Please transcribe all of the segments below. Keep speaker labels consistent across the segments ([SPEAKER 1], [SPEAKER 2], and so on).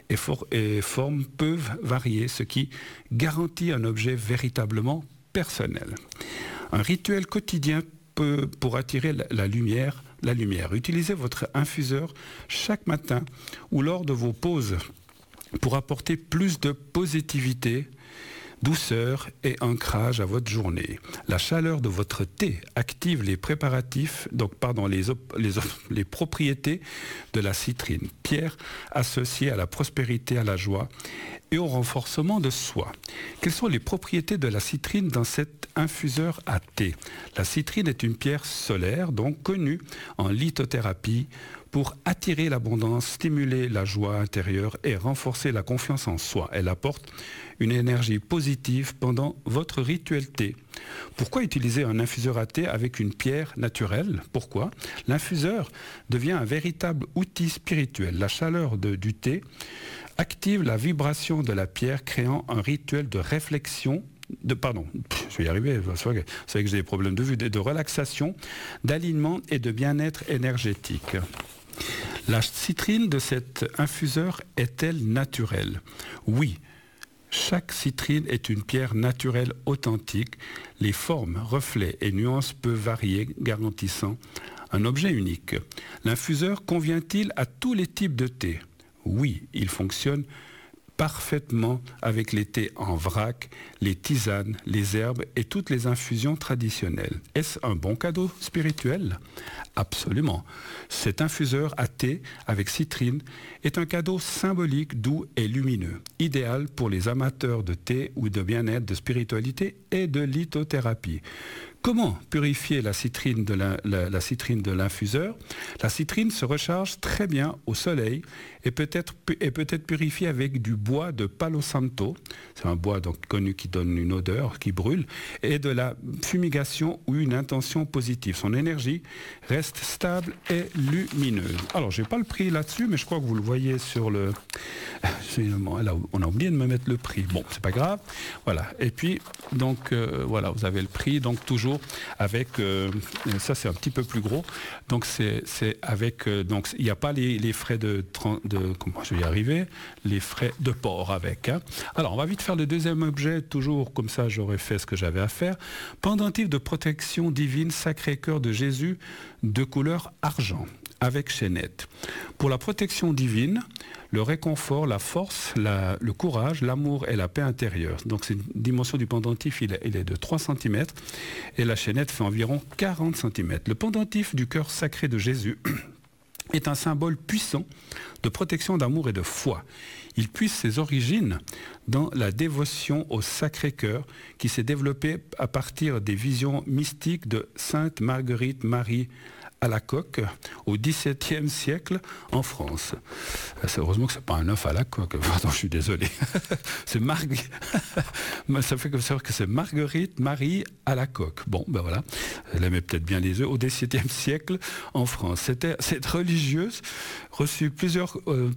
[SPEAKER 1] et formes peuvent varier, ce qui garantit un objet véritablement personnel. Un rituel quotidien pour attirer la lumière. Utilisez votre infuseur chaque matin ou lors de vos pauses pour apporter plus de positivité, douceur et ancrage à votre journée. La chaleur de votre thé active les préparatifs, les propriétés de la citrine, pierre associée à la prospérité, à la joie et au renforcement de soi. Quelles sont les propriétés de la citrine dans cet infuseur à thé? La citrine est une pierre solaire, donc connue en lithothérapie, pour attirer l'abondance, stimuler la joie intérieure et renforcer la confiance en soi. Elle apporte une énergie positive pendant votre rituel thé. Pourquoi utiliser un infuseur à thé avec une pierre naturelle? Pourquoi? L'infuseur devient un véritable outil spirituel. La chaleur du thé active la vibration de la pierre, créant un rituel de réflexion, je vais y arriver, vous savez que j'ai des problèmes de vue, de relaxation, d'alignement et de bien-être énergétique. La citrine de cet infuseur est-elle naturelle? Oui. Chaque citrine est une pierre naturelle authentique. Les formes, reflets et nuances peuvent varier, garantissant un objet unique. L'infuseur convient-il à tous les types de thé? Oui, il fonctionne parfaitement avec les thés en vrac, les tisanes, les herbes et toutes les infusions traditionnelles. Est-ce un bon cadeau spirituel? Absolument. Cet infuseur à thé avec citrine est un cadeau symbolique, doux et lumineux, idéal pour les amateurs de thé ou de bien-être, de spiritualité et de lithothérapie. Comment purifier la citrine de l'infuseur? La citrine se recharge très bien au soleil et peut être purifiée avec du bois de Palo Santo. C'est un bois donc connu qui donne une odeur, qui brûle, et de la fumigation ou une intention positive. Son énergie reste stable et lumineuse. Alors, je n'ai pas le prix là-dessus, mais je crois que vous le voyez sur le... On a oublié de me mettre le prix. Bon, c'est pas grave. Voilà. Et puis, donc, voilà, vous avez le prix. Donc, toujours avec... ça, c'est un petit peu plus gros. Donc, c'est avec... donc, il n'y a pas les frais comment je vais y arriver? Les frais de port avec. Hein. Alors, on va vite faire le deuxième objet. Toujours comme ça, j'aurais fait ce que j'avais à faire. Pendentif de protection divine, Sacré-Cœur de Jésus, de couleur argent, avec chaînette. Pour la protection divine, le réconfort, la force, le courage, l'amour et la paix intérieure. Donc c'est une dimension du pendentif, il est de 3 cm et la chaînette fait environ 40 cm. Le pendentif du cœur sacré de Jésus est un symbole puissant de protection, d'amour et de foi. Il puise ses origines dans la dévotion au Sacré-Cœur qui s'est développée à partir des visions mystiques de Sainte Marguerite Marie Alacoque au XVIIe siècle en France. C'est heureusement que c'est pas un œuf à la coque. Pardon, je suis désolé. Ça fait comme ça que c'est Marguerite Marie Alacoque. Bon, ben voilà. Elle aimait peut-être bien les œufs au XVIIe siècle en France. Cette religieuse reçut plusieurs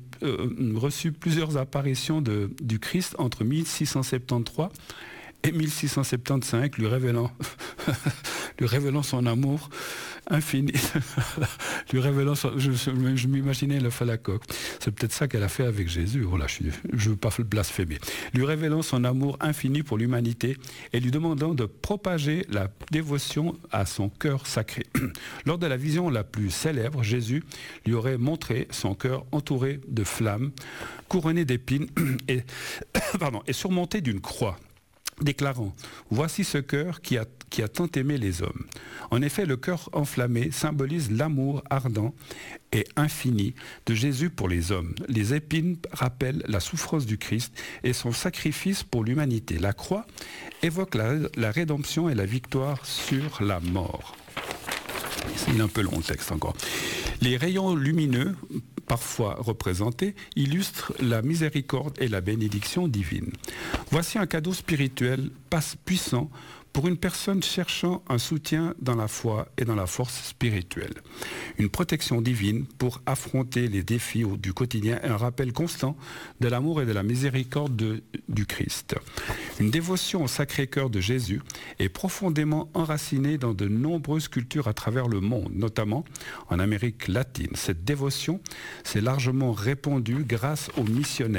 [SPEAKER 1] apparitions du Christ entre 1673 et 1675, lui révélant son amour infini, lui révélant je m'imaginais le phalacoque. C'est peut-être ça qu'elle a fait avec Jésus. Voilà, je ne veux pas blasphémer. Lui révélant son amour infini pour l'humanité et lui demandant de propager la dévotion à son cœur sacré. Lors de la vision la plus célèbre, Jésus lui aurait montré son cœur entouré de flammes, couronné d'épines et surmonté d'une croix, déclarant « Voici ce cœur qui a tant aimé les hommes ». En effet, le cœur enflammé symbolise l'amour ardent et infini de Jésus pour les hommes. Les épines rappellent la souffrance du Christ et son sacrifice pour l'humanité. La croix évoque la rédemption et la victoire sur la mort. Il est un peu long le texte encore. Les rayons lumineux, parfois représentés, illustrent la miséricorde et la bénédiction divine. Voici un cadeau spirituel puissant pour une personne cherchant un soutien dans la foi et dans la force spirituelle. Une protection divine pour affronter les défis du quotidien et un rappel constant de l'amour et de la miséricorde du Christ. Une dévotion au Sacré-Cœur de Jésus est profondément enracinée dans de nombreuses cultures à travers le monde, notamment en Amérique latine. Cette dévotion s'est largement répandue grâce aux missionnaires